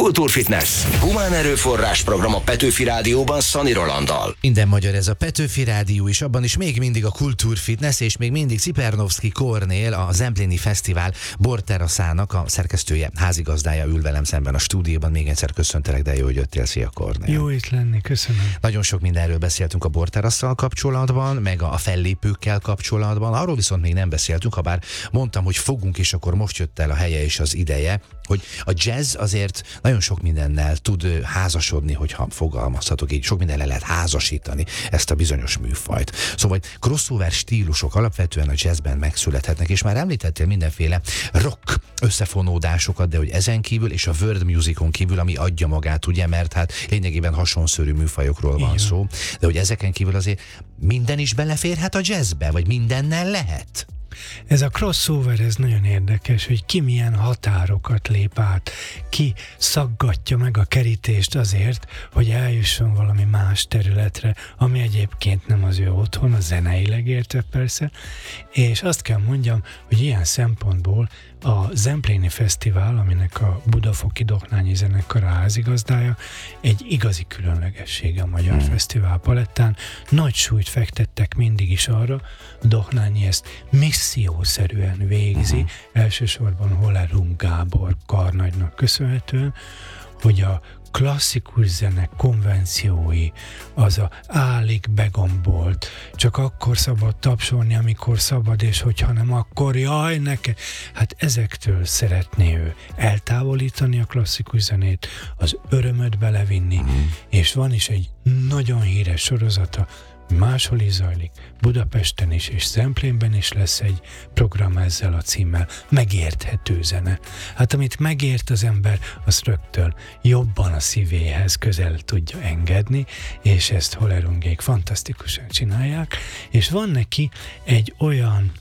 Kultúrfitness. Humán erőforrás program a Petőfi Rádióban Szani Rolanddal. Minden magyar ez a Petőfi Rádió is, abban is még mindig a Kultúrfitness, és még mindig Csipernovszky Kornél, a Zempléni Fesztivál borteraszának a szerkesztője, házigazdája ül velem szemben a stúdióban. Még egyszer köszöntelek, de jó, hogy jöttél. Szia, Kornél. Jó itt lenni, köszönöm. Nagyon sok mindenről beszéltünk a borterasszal kapcsolatban, meg a fellépőkkel kapcsolatban. Arról viszont még nem beszéltünk, ha bár mondtam, hogy fogunk, és akkor most jött el a helye és az ideje, hogy a jazz azért nagyon sok mindennel tud házasodni, hogyha fogalmazhatok így, sok mindenre lehet házasítani ezt a bizonyos műfajt. Szóval crossover stílusok alapvetően a jazzben megszülethetnek, és már említettél mindenféle rock összefonódásokat, de hogy ezen kívül és a world musicon kívül, ami adja magát, ugye, mert hát lényegében hasonszörű műfajokról van szó, de hogy ezeken kívül azért minden is beleférhet a jazzbe, vagy mindennel lehet? Ez a crossover, ez nagyon érdekes, hogy ki milyen határokat lép át, ki szaggatja meg a kerítést azért, hogy eljusson valami más területre, ami egyébként nem az ő otthon, a zeneileg értve persze, és azt kell mondjam, hogy ilyen szempontból a Zempléni Fesztivál, aminek a Budafoki Dohnányi Zenekar a házigazdája, egy igazi különlegessége a magyar fesztivál palettán. Nagy súlyt fektettek mindig is arra, a Dohnányi ezt missziószerűen végzi, elsősorban Holler Gábor karnagynak köszönhetően, hogy a klasszikus zene konvenciói, az a állig begombolt, csak akkor szabad tapsolni, amikor szabad, és hogyha nem, akkor jaj, neked. Hát ezektől szeretné ő eltávolítani a klasszikus zenét, az örömöt belevinni, és van is egy nagyon híres sorozata, máshol is zajlik, Budapesten is, és Zemplénben is lesz egy program ezzel a címmel, megérthető zene. Hát amit megért az ember, az rögtön jobban a szívéhez közel tudja engedni, és ezt Hollerungék fantasztikusan csinálják, és van neki egy olyan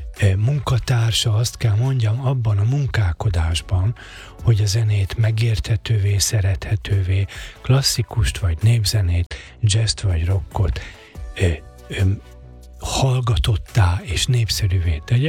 munkatársa, azt kell mondjam, abban a munkálkodásban, hogy a zenét megérthetővé, szerethetővé, klasszikust vagy népzenét, jazzt vagy rockot hallgatottá és népszerűvé tegye,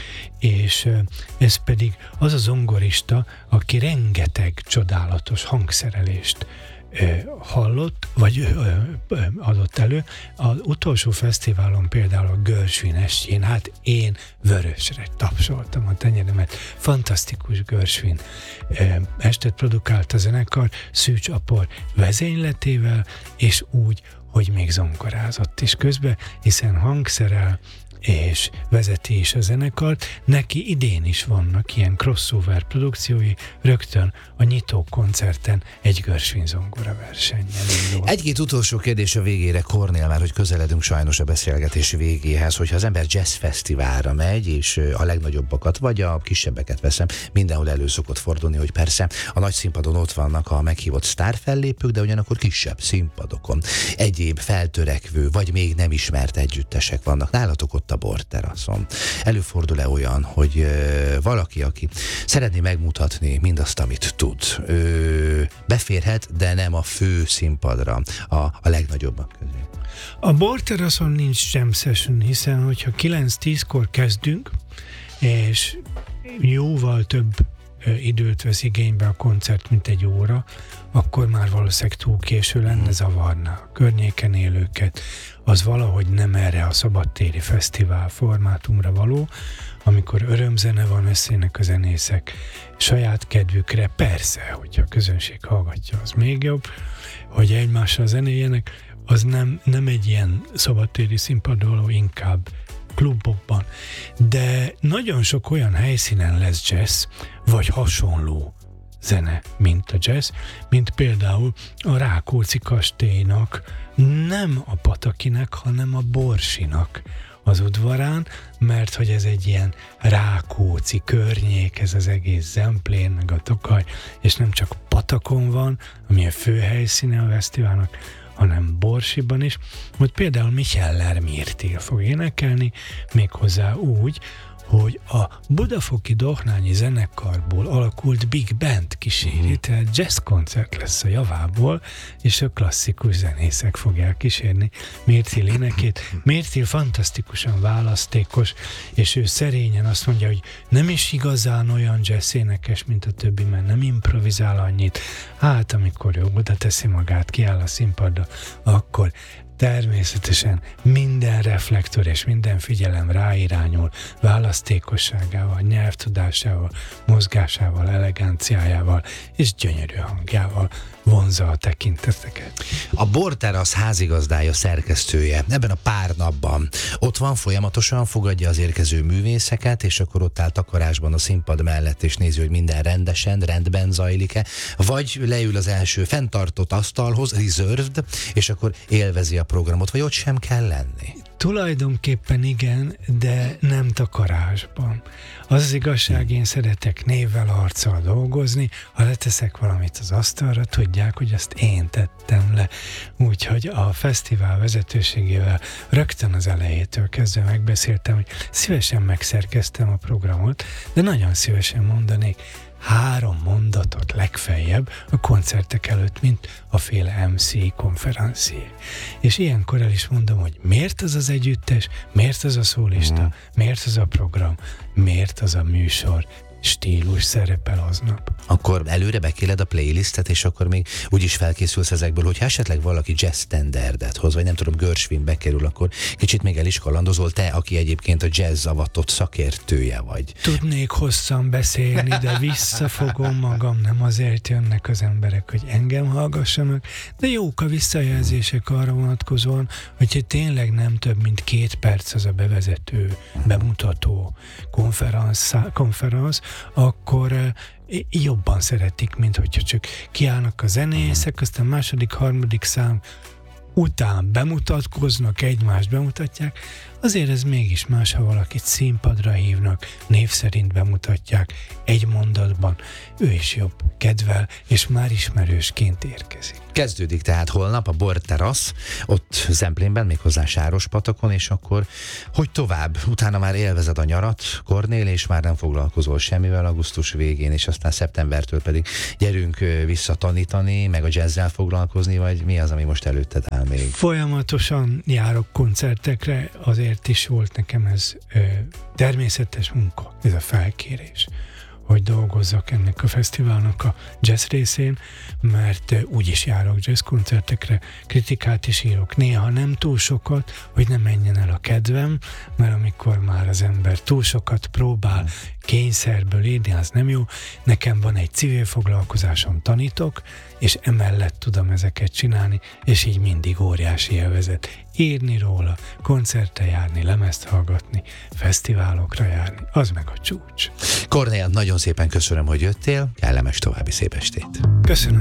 és ez pedig az a zongorista, aki rengeteg csodálatos hangszerelést hallott, vagy adott elő. Az utolsó fesztiválon például a Gershwin estjén, hát én vörösre tapsoltam a tenyeremet. Fantasztikus Gershwin estet produkált a zenekar Szűcs Apor vezényletével, és úgy, hogy még zongorázott is közben, hiszen hangszerel és vezeti is a zenekart. Neki idén is vannak ilyen crossover produkciói, rögtön a nyitó koncerten egy Gershwin zongora versennyel indul. Egy-két utolsó kérdés a végére, Kornél, már hogy közeledünk sajnos a beszélgetés végéhez, hogyha az ember jazz fesztiválra megy, és a legnagyobbakat, vagy a kisebbeket veszem, mindenhol elő szokott fordulni, hogy persze a nagy színpadon ott vannak a meghívott sztárfellépők, de ugyanakkor kisebb színpadokon egyéb feltörekvő, vagy még nem ismert együttesek vannak. Nálatok ott a borteraszon. Előfordul-e olyan, hogy valaki, aki szeretné megmutatni mindazt, amit tud, beférhet, de nem a fő színpadra, a legnagyobbak közé? A borteraszon nincs jam session, hiszen hogyha 9-10-kor kezdünk, és jóval több időt vesz igénybe a koncert, mint egy óra, akkor már valószínűleg túl késő lenne, zavarna a környéken élőket. Az valahogy nem erre a szabadtéri fesztivál formátumra való, amikor örömzene van, eszének a zenészek saját kedvükre, persze, hogyha a közönség hallgatja, az még jobb, hogy egymással zenéljenek, az nem egy ilyen szabadtéri színpadon, inkább klubokban. De nagyon sok olyan helyszínen lesz jazz, vagy hasonló zene, mint a jazz, mint például a Rákóczi kastélynak, nem a Patakinek, hanem a Borsinak az udvarán, mert hogy ez egy ilyen Rákóczi környék, ez az egész Zemplén, meg a Tokaj, és nem csak Patakon van, ami a fő helyszíne a fesztiválnak, hanem Borsiban is, hogy például Micheller Mirtil fog énekelni, méghozzá úgy, hogy a Budafoki Dohnányi Zenekarból alakult Big Band kíséri, tehát jazzkoncert lesz a javából, és a klasszikus zenészek fogják kísérni Mértil énekét. Mértil fantasztikusan választékos, és ő szerényen azt mondja, hogy nem is igazán olyan jazz énekes, mint a többi, mert nem improvizál annyit. Hát, amikor ő oda teszi magát, kiáll a színpadra, akkor természetesen minden reflektor és minden figyelem ráirányul választékosságával, nyelvtudásával, mozgásával, eleganciájával és gyönyörű hangjával vonzza a tekinteteket. A Borterasz házigazdája, szerkesztője ebben a pár napban ott van, folyamatosan fogadja az érkező művészeket, és akkor ott áll takarásban a színpad mellett, és nézi, hogy minden rendben zajlik-e, vagy leül az első fenntartott asztalhoz, reserved, és akkor élvezi a programot, vagy ott sem kell lenni? Tulajdonképpen igen, de nem takarásban. Az igazság, én szeretek névvel, arccal dolgozni, ha leteszek valamit az asztalra, tudják, hogy azt én tettem le. Úgyhogy a fesztivál vezetőségével rögtön az elejétől kezdve megbeszéltem, hogy szívesen megszerkeztem a programot, de nagyon szívesen mondanék 3 mondatot legfeljebb a koncertek előtt, mint a féle MC konferencié. És ilyenkor el is mondom, hogy miért az az együttes, miért az a szólista, miért az a program, miért az a műsor stílus szerepel aznap. Akkor előre bekéled a playlistet, és akkor még úgyis felkészülsz ezekből, hogyha esetleg valaki jazz standardet hoz, vagy nem tudom, Gershwin bekerül, akkor kicsit még el is kalandozol, te, aki egyébként a jazz avatott szakértője vagy. Tudnék hosszan beszélni, de visszafogom magam, nem azért jönnek az emberek, hogy engem hallgassanak, de jók a visszajelzések arra vonatkozóan, hogyha tényleg nem több, mint 2 perc az a bevezető, bemutató konferenc, akkor jobban szeretik, mint hogyha csak kiállnak a zenészek, aztán második, harmadik szám után bemutatkoznak, egymást bemutatják. Azért ez mégis más, ha valakit színpadra hívnak, név szerint bemutatják, egy mondatban, ő is jobb kedvel, és már ismerősként érkezik. Kezdődik tehát holnap a Borterasz, ott Zemplénben, méghozzá Sárospatakon, és akkor hogy tovább? Utána már élvezed a nyarat, Kornél, és már nem foglalkozol semmivel augusztus végén, és aztán szeptembertől pedig gyerünk vissza tanítani, meg a jazzzel foglalkozni, vagy mi az, ami most előtted áll még? Folyamatosan járok koncertekre, azért is volt nekem ez természetes munka, ez a felkérés, hogy dolgozzak ennek a fesztiválnak a jazz részén, mert úgy is járok jazz koncertekre, kritikát is írok, néha nem túl sokat, hogy ne menjen el a kedvem, mert amikor már az ember túl sokat próbál kényszerből írni, az nem jó. Nekem van egy civil foglalkozásom, tanítok, és emellett tudom ezeket csinálni, és így mindig óriási élvezet. Írni róla, koncertre járni, lemezt hallgatni, fesztiválokra járni, az meg a csúcs. Kornél, nagyon szépen köszönöm, hogy jöttél, kellemes további szép estét. Köszönöm.